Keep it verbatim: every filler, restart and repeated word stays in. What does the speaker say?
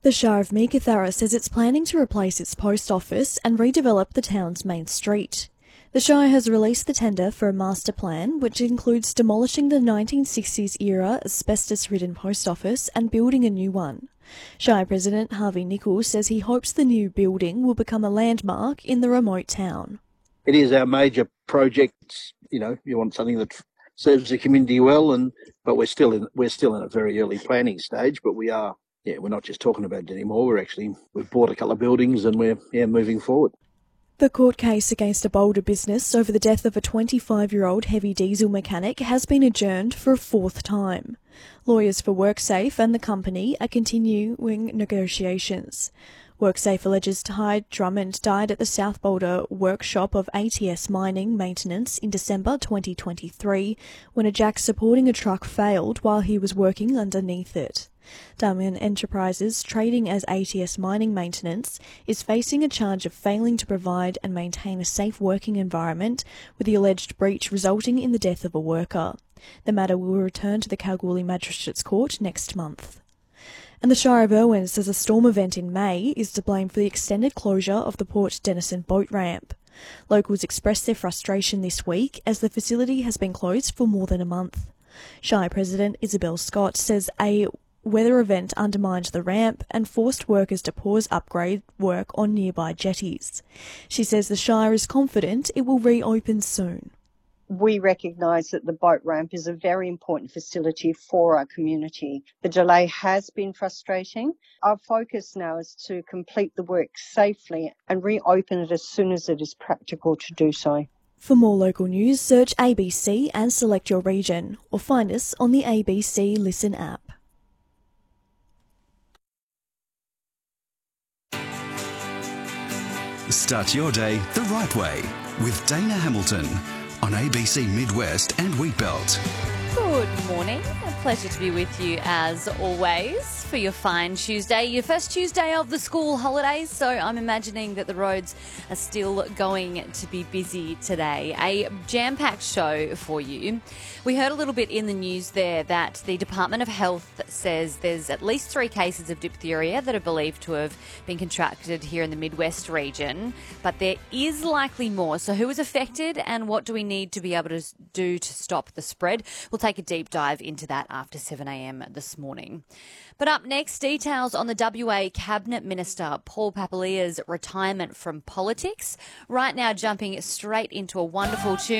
The Shire of Meekatharra says it's planning to replace its post office and redevelop the town's main street. The Shire has released the tender for a master plan, which includes demolishing the nineteen sixties-era asbestos-ridden post office and building a new one. Shire President Harvey Nichols says he hopes the new building will become a landmark in the remote town. It is our major project. You know, you want something that serves the community well, and but we're still in we're still in a very early planning stage. But we are, yeah, we're not just talking about it anymore. We're actually we've bought a couple of buildings, and we're yeah moving forward. The court case against a Boulder business over the death of a twenty-five-year-old heavy diesel mechanic has been adjourned for a fourth time. Lawyers for WorkSafe and the company are continuing negotiations. WorkSafe alleges Ty Drummond died at the South Boulder workshop of A T S Mining Maintenance in December twenty twenty-three when a jack supporting a truck failed while he was working underneath it. Diamond Enterprises, trading as A T S Mining Maintenance, is facing a charge of failing to provide and maintain a safe working environment, with the alleged breach resulting in the death of a worker. The matter will return to the Kalgoorlie Magistrates Court next month. And the Shire of Irwin says a storm event in May is to blame for the extended closure of the Port Denison boat ramp. Locals expressed their frustration this week as the facility has been closed for more than a month. Shire President Isabel Scott says a weather event undermined the ramp and forced workers to pause upgrade work on nearby jetties. She says the Shire is confident it will reopen soon. We recognise that the boat ramp is a very important facility for our community. The delay has been frustrating. Our focus now is to complete the work safely and reopen it as soon as it is practical to do so. For more local news, search A B C and select your region, or find us on the A B C Listen app. Start your day the right way with Dana Hamilton on A B C Midwest and Wheatbelt. Good morning. A pleasure to be with you as always for your fine Tuesday, your first Tuesday of the school holidays. So I'm imagining that the roads are still going to be busy today. A jam-packed show for you. We heard a little bit in the news there that the Department of Health says there's at least three cases of diphtheria that are believed to have been contracted here in the Midwest region, but there is likely more. So who is affected and what do we need to be able to do to stop the spread? We'll take a deep dive into that after seven a.m. this morning. But up next, details on the W A Cabinet Minister Paul Papalia's retirement from politics. Right now, jumping straight into a wonderful tune.